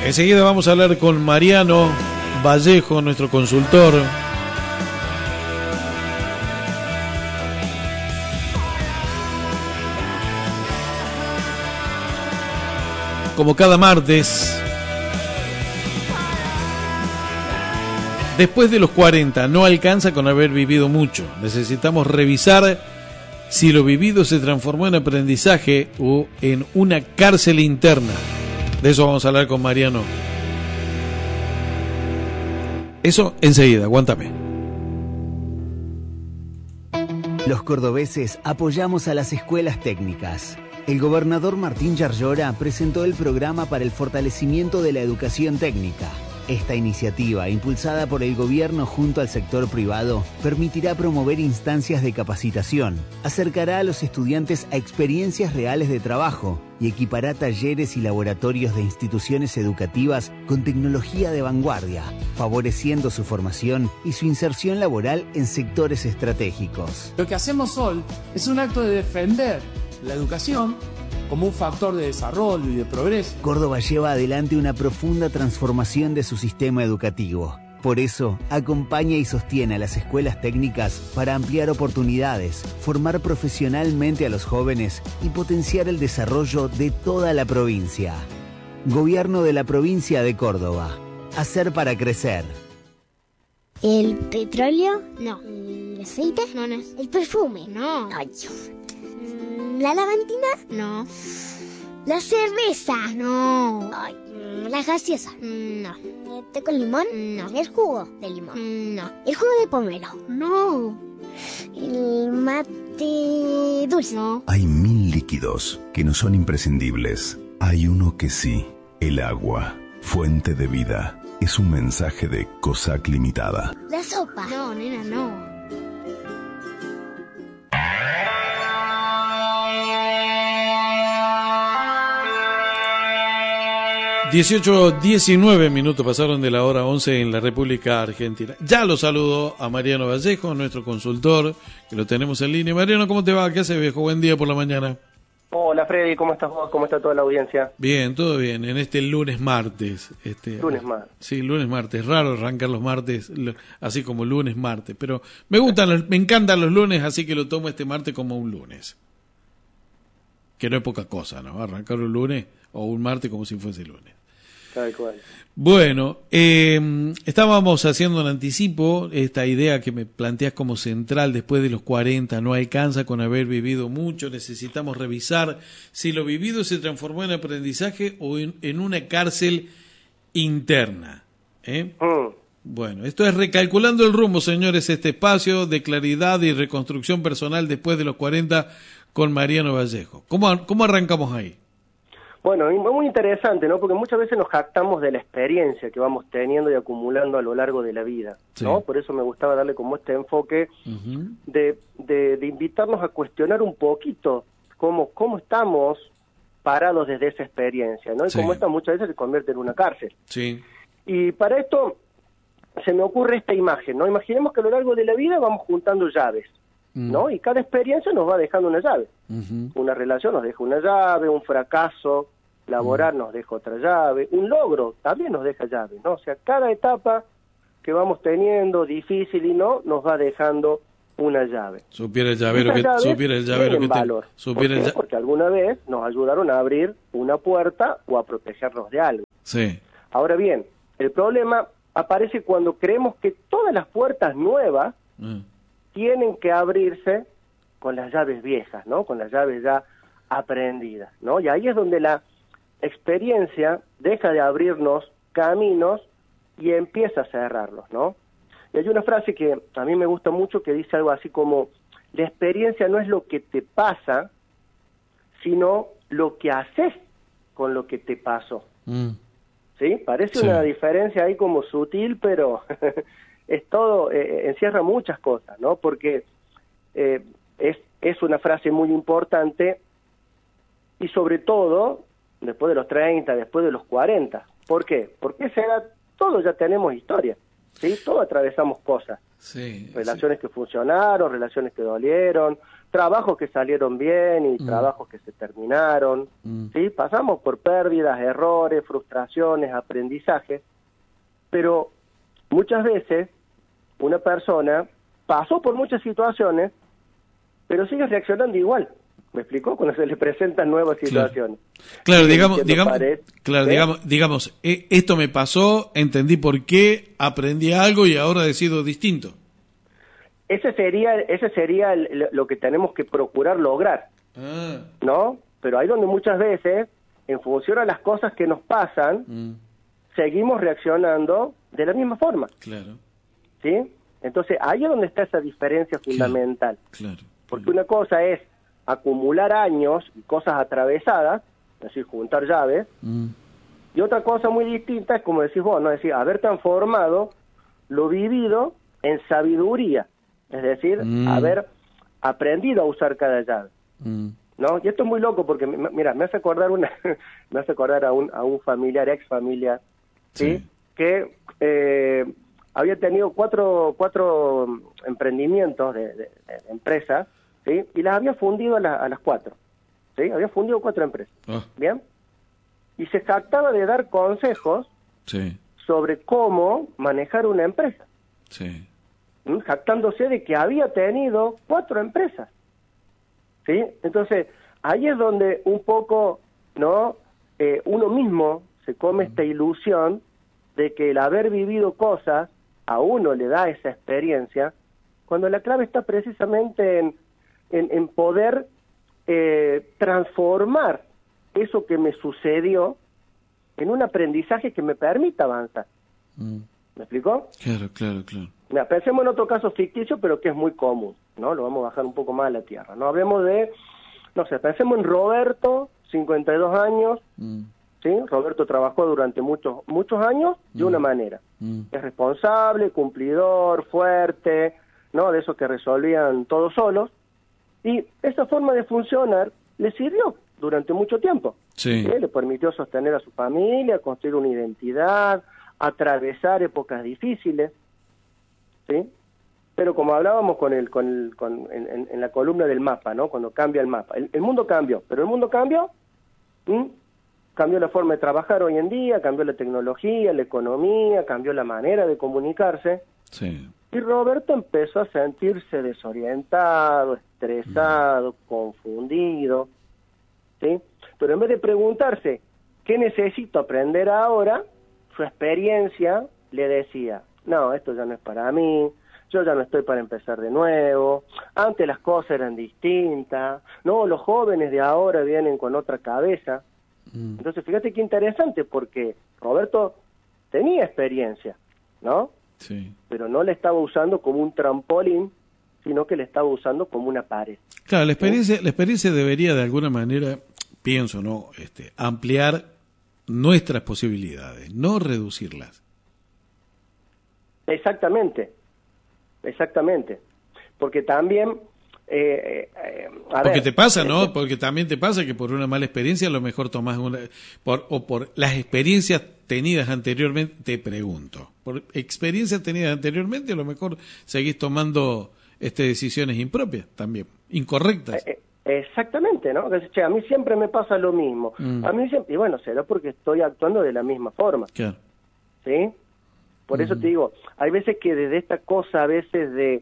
Enseguida vamos a hablar con Mariano Vallejo, nuestro consultor. Como cada martes, después de los 40 no alcanza con haber vivido mucho. Necesitamos revisar si lo vivido se transformó en aprendizaje o en una cárcel interna. De eso vamos a hablar con Mariano. Eso enseguida, aguántame. Los cordobeses apoyamos a las escuelas técnicas. El gobernador Martín Yarlora presentó el programa para el fortalecimiento de la educación técnica. Esta iniciativa, impulsada por el gobierno junto al sector privado, permitirá promover instancias de capacitación, acercará a los estudiantes a experiencias reales de trabajo y equipará talleres y laboratorios de instituciones educativas con tecnología de vanguardia, favoreciendo su formación y su inserción laboral en sectores estratégicos. Lo que hacemos hoy es un acto de defender la educación como un factor de desarrollo y de progreso. Córdoba lleva adelante una profunda transformación de su sistema educativo. Por eso, acompaña y sostiene a las escuelas técnicas para ampliar oportunidades, formar profesionalmente a los jóvenes y potenciar el desarrollo de toda la provincia. Gobierno de la provincia de Córdoba. Hacer para crecer. ¿El petróleo? No. ¿El aceite? No, no es. ¿El perfume? No. Ay, ¿la lavantina? No. ¿La cerveza? No. Ay, ¿la gaseosa? No. ¿El té con limón? No. ¿El jugo de limón? No. ¿El jugo de pomelo? No. ¿El mate dulce? No. Hay 1000 líquidos que no son imprescindibles. Hay uno que sí. El agua. Fuente de vida. Es un mensaje de COSAC Limitada. ¿La sopa? No, nena, no. 18:19 minutos pasaron de la hora 11 en la República Argentina. Ya lo saludo a Mariano Vallejo, nuestro consultor, que lo tenemos en línea. Mariano, ¿cómo te va? ¿Qué haces, viejo? Buen día por la mañana. Hola, Freddy, ¿cómo estás vos? ¿Cómo está toda la audiencia? Bien, todo bien. En este lunes martes. Lunes martes. Sí, lunes martes. Raro arrancar los martes así como lunes martes. Pero me encantan los lunes, así que lo tomo este martes como un lunes. Que no es poca cosa, ¿no? Arrancar un lunes o un martes como si fuese lunes. Tal cual. Bueno, estábamos haciendo un anticipo, esta idea que me planteas como central: después de los 40 no alcanza con haber vivido mucho, necesitamos revisar si lo vivido se transformó en aprendizaje o en una cárcel interna. Bueno, esto es Recalculando el Rumbo, señores, este espacio de claridad y reconstrucción personal después de los 40 con Mariano Vallejo. ¿Cómo arrancamos ahí? Bueno, muy interesante, ¿no? Porque muchas veces nos jactamos de la experiencia que vamos teniendo y acumulando a lo largo de la vida, ¿no? Sí. Por eso me gustaba darle como este enfoque de invitarnos a cuestionar un poquito cómo estamos parados desde esa experiencia, ¿no? Y cómo esta muchas veces se convierte en una cárcel. Sí. Y para esto se me ocurre esta imagen, ¿no? Imaginemos que a lo largo de la vida vamos juntando llaves, ¿no? Y cada experiencia nos va dejando una llave. Una relación nos deja una llave, un fracaso laboral nos deja otra llave, un logro también nos deja llave, ¿no? O sea, cada etapa que vamos teniendo, difícil y no, nos va dejando una llave. Supiera el llavero que valor. Porque alguna vez nos ayudaron a abrir una puerta o a protegernos de algo. Sí. Ahora bien, el problema aparece cuando creemos que todas las puertas nuevas tienen que abrirse con las llaves viejas, ¿no? Con las llaves ya aprendidas, ¿no? Y ahí es donde la experiencia deja de abrirnos caminos y empieza a cerrarlos, ¿no? Y hay una frase que a mí me gusta mucho que dice algo así como: la experiencia no es lo que te pasa, sino lo que haces con lo que te pasó. ¿Sí? Parece una diferencia ahí como sutil, pero es todo, encierra muchas cosas, ¿no? Porque es una frase muy importante y sobre todo después de los 30, después de los 40. ¿Por qué? Porque a esa edad todos ya tenemos historia, ¿sí? Todos atravesamos cosas. Sí, relaciones que funcionaron, relaciones que dolieron, trabajos que salieron bien y trabajos que se terminaron, ¿sí? Pasamos por pérdidas, errores, frustraciones, aprendizajes, pero muchas veces una persona pasó por muchas situaciones, pero sigue reaccionando igual. ¿Me explicó? Cuando se le presentan nuevas situaciones. Claro, digamos, esto me pasó, entendí por qué, aprendí algo y ahora decido distinto. Ese sería lo que tenemos que procurar lograr, ¿no? Pero ahí donde muchas veces, en función a las cosas que nos pasan, seguimos reaccionando de la misma forma. Claro. ¿Sí? Entonces, ahí es donde está esa diferencia fundamental. Claro. Porque una cosa es acumular años y cosas atravesadas, es decir, juntar llaves, y otra cosa muy distinta es, como decís vos, ¿no? Es decir, haber transformado lo vivido en sabiduría, es decir, haber aprendido a usar cada llave, ¿no? Y esto es muy loco porque, mira, me hace acordar a un familiar, ex familiar, ¿sí? Que había tenido cuatro emprendimientos de empresas, ¿sí? Y las había fundido a las 4, ¿sí? Había fundido 4 empresas, ¿bien? Y se jactaba de dar consejos sobre cómo manejar una empresa, jactándose de que había tenido 4 empresas, ¿sí? Entonces, ahí es donde un poco, ¿no? Uno mismo se come esta ilusión de que el haber vivido cosas a uno le da esa experiencia, cuando la clave está precisamente en poder transformar eso que me sucedió en un aprendizaje que me permita avanzar. ¿Me explicó? Claro. Mira, pensemos en otro caso ficticio, pero que es muy común, ¿no? Lo vamos a bajar un poco más a la tierra, ¿no? Hablemos de, no sé, pensemos en Roberto, 52 años, ¿sí? Roberto trabajó durante muchos años de una manera. Es responsable, cumplidor, fuerte, ¿no? De esos que resolvían todos solos. Y esa forma de funcionar le sirvió durante mucho tiempo. ¿Sí? Le permitió sostener a su familia, construir una identidad, atravesar épocas difíciles, ¿sí? Pero como hablábamos en la columna del mapa, ¿no? Cuando cambia el mapa. El mundo cambió, pero el mundo cambió, cambió la forma de trabajar hoy en día, cambió la tecnología, la economía, cambió la manera de comunicarse. Sí. Y Roberto empezó a sentirse desorientado, estresado, confundido, ¿sí? Pero en vez de preguntarse, ¿qué necesito aprender ahora?, su experiencia le decía, no, esto ya no es para mí, yo ya no estoy para empezar de nuevo, antes las cosas eran distintas, no, los jóvenes de ahora vienen con otra cabeza. Entonces, fíjate qué interesante, porque Roberto tenía experiencia, ¿no? Sí. Pero no le estaba usando como un trampolín, sino que le estaba usando como una pared. Claro, la experiencia debería de alguna manera, pienso, ¿no? Ampliar nuestras posibilidades, no reducirlas. Exactamente. Porque también... porque te pasa, ¿no? Porque también te pasa que por una mala experiencia a lo mejor tomás por las experiencias tenidas anteriormente, te pregunto, por experiencias tenidas anteriormente a lo mejor seguís tomando decisiones impropias también, incorrectas. Exactamente, ¿no? Che, a mí siempre me pasa lo mismo. A mí siempre, y bueno, será porque estoy actuando de la misma forma. Claro. ¿Sí? Por eso te digo, hay veces que desde esta cosa a veces de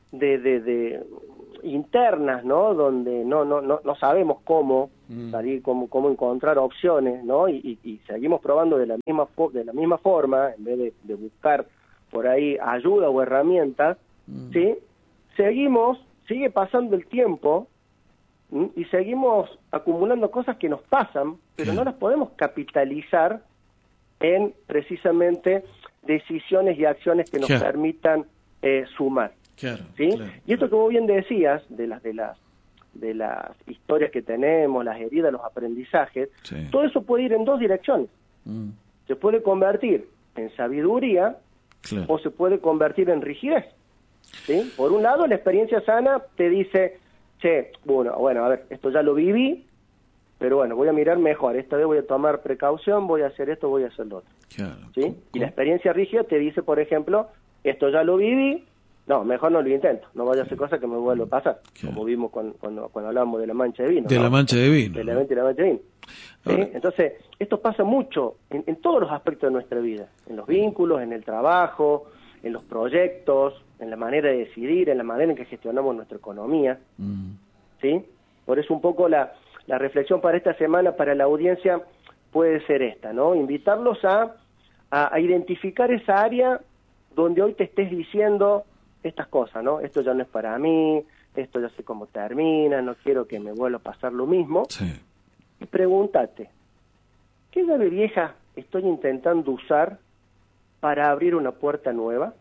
internas, ¿no? Donde no sabemos cómo salir, cómo encontrar opciones, ¿no? Y seguimos probando de la misma forma, en vez de buscar por ahí ayuda o herramientas, ¿sí? Sigue pasando el tiempo y seguimos acumulando cosas que nos pasan, pero no las podemos capitalizar en precisamente decisiones y acciones que nos permitan sumar. Claro, ¿sí? Claro. Y esto que vos bien decías, de las historias que tenemos, las heridas, los aprendizajes, todo eso puede ir en dos direcciones. Se puede convertir en sabiduría o se puede convertir en rigidez. ¿Sí? Por un lado, la experiencia sana te dice, bueno, a ver, esto ya lo viví, pero bueno, voy a mirar mejor, esta vez voy a tomar precaución, voy a hacer esto, voy a hacer lo otro. Claro. ¿Sí? Y la experiencia rígida te dice, por ejemplo, esto ya lo viví, no, mejor no lo intento, no vaya a hacer cosas que me vuelva a pasar, Claro. como vimos cuando hablábamos de la mancha de vino. De ¿no? la mancha de vino. De la ¿no? mancha de vino. ¿Sí? Ahora- Entonces, esto pasa mucho en todos los aspectos de nuestra vida, en los vínculos, en el trabajo, en los proyectos, en la manera de decidir, en la manera en que gestionamos nuestra economía. ¿Sí? Por eso un poco la reflexión para esta semana, para la audiencia, puede ser esta, ¿no? Invitarlos a identificar esa área donde hoy te estés diciendo estas cosas, ¿no? Esto ya no es para mí, esto ya sé cómo termina, no quiero que me vuelva a pasar lo mismo. Sí. Y pregúntate, ¿qué llave vieja estoy intentando usar para abrir una puerta nueva?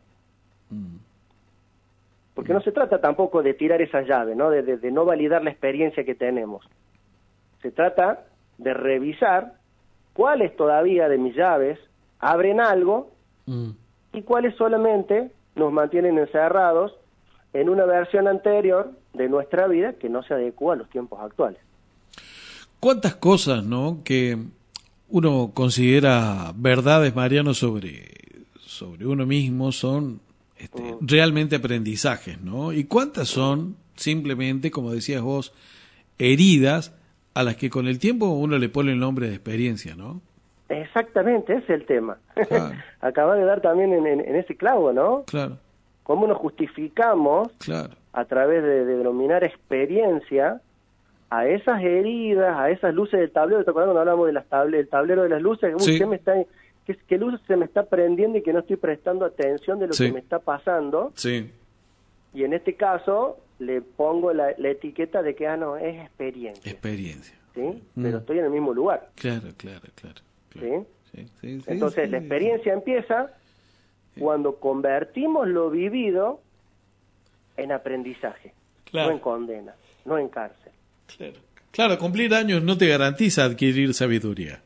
Porque no se trata tampoco de tirar esa llave, ¿no? De no validar la experiencia que tenemos. Se trata de revisar cuáles todavía de mis llaves abren algo y cuáles solamente nos mantienen encerrados en una versión anterior de nuestra vida que no se adecua a los tiempos actuales. ¿Cuántas cosas, no, que uno considera verdades, Mariano, sobre uno mismo son realmente aprendizajes, ¿no? ¿Y cuántas son simplemente, como decías vos, heridas a las que con el tiempo uno le pone el nombre de experiencia, ¿no? Exactamente, ese es el tema. Claro. Acabas de dar también en ese clavo, ¿no? Claro, Cómo nos justificamos claro. a través de denominar experiencia a esas heridas, a esas luces del tablero. ¿Te acuerdas cuando hablamos del tablero de las luces? Uy, Sí. ¿qué luz se me está prendiendo y que no estoy prestando atención de lo Sí. que me está pasando? Sí, Y en este caso le pongo la etiqueta de que, no, es experiencia, experiencia. ¿sí? Pero estoy en el mismo lugar, Claro, claro. ¿sí? Sí, Entonces sí. la experiencia empieza cuando convertimos lo vivido en aprendizaje, Claro. no en condena, no en cárcel. Claro, cumplir años no te garantiza adquirir sabiduría.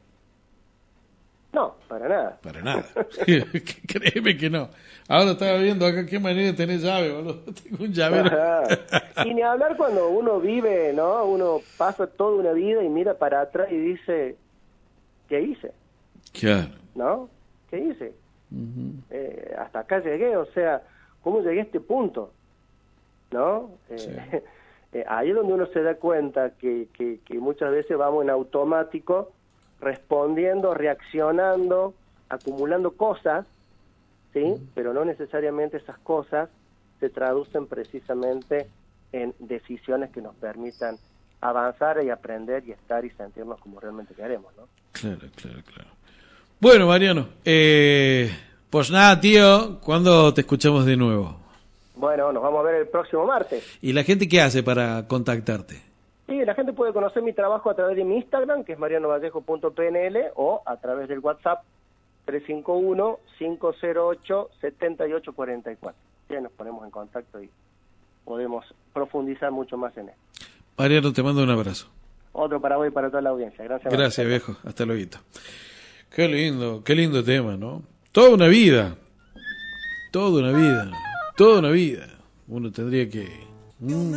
No, para nada. Para nada. Créeme que no. Ahora estaba viendo acá qué manera de tener llave, boludo. Tengo un llavero. Y ni hablar cuando uno vive, ¿no? Uno pasa toda una vida y mira para atrás y dice, ¿qué hice? Claro. ¿No? ¿Qué hice? Hasta acá llegué, o sea, ¿cómo llegué a este punto? ¿No? Ahí es donde uno se da cuenta que muchas veces vamos en automático, respondiendo, reaccionando, acumulando cosas, ¿sí? Pero no necesariamente esas cosas se traducen precisamente en decisiones que nos permitan avanzar y aprender y estar y sentirnos como realmente queremos, ¿no? Claro. Bueno, Mariano, pues nada, tío, ¿cuándo te escuchamos de nuevo? Bueno, nos vamos a ver el próximo martes. ¿Y la gente qué hace para contactarte? Sí, la gente puede conocer mi trabajo a través de mi Instagram, que es marianovallejo.pnl, o a través del WhatsApp 351-508-7844. Ya nos ponemos en contacto y podemos profundizar mucho más en esto. Mariano, te mando un abrazo. Otro para vos y para toda la audiencia. Gracias. Gracias, viejo. Hasta luego. Qué lindo tema, ¿no? Toda una vida. Uno tendría que...